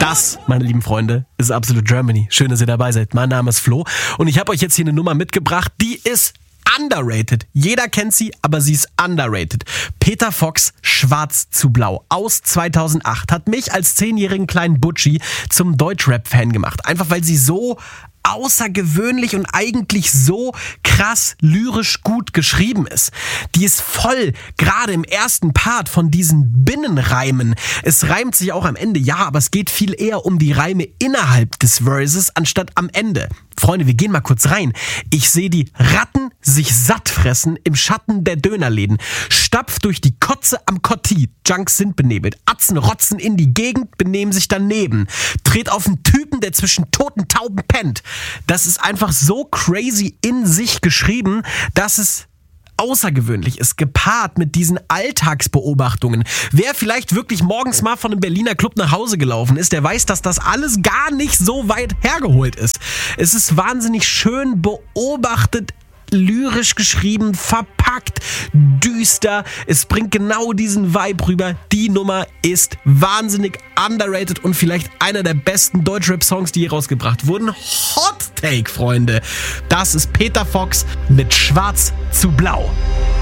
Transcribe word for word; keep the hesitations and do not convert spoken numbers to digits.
Das, meine lieben Freunde, ist Absolute Germany. Schön, dass ihr dabei seid. Mein Name ist Flo und ich habe euch jetzt hier eine Nummer mitgebracht, die ist underrated. Jeder kennt sie, aber sie ist underrated. Peter Fox, Schwarz zu Blau aus zweitausendacht hat mich als zehnjährigen kleinen Butschi zum Deutschrap-Fan gemacht. Einfach weil sie so außergewöhnlich und eigentlich so krass lyrisch gut geschrieben ist. Die ist voll, gerade im ersten Part, von diesen Binnenreimen. Es reimt sich auch am Ende, ja, aber es geht viel eher um die Reime innerhalb des Verses, anstatt am Ende. Freunde, wir gehen mal kurz rein. Ich sehe die Ratten sich satt fressen im Schatten der Dönerläden. Stapf durch die Kotze am Kotti. Junks sind benebelt. Atzen rotzen in die Gegend, benehmen sich daneben. Dreht auf einen Typen, der zwischen toten Tauben pennt. Das ist einfach so crazy in sich geschrieben, dass es außergewöhnlich ist, gepaart mit diesen Alltagsbeobachtungen. Wer vielleicht wirklich morgens mal von einem Berliner Club nach Hause gelaufen ist, der weiß, dass das alles gar nicht so weit hergeholt ist. Es ist wahnsinnig schön beobachtet, lyrisch geschrieben, verpackt, düster. Es bringt genau diesen Vibe rüber. Die Nummer ist wahnsinnig underrated und vielleicht einer der besten Deutschrap-Songs, die hier rausgebracht wurden. Hot Take, Freunde. Das ist Peter Fox mit Schwarz zu Blau.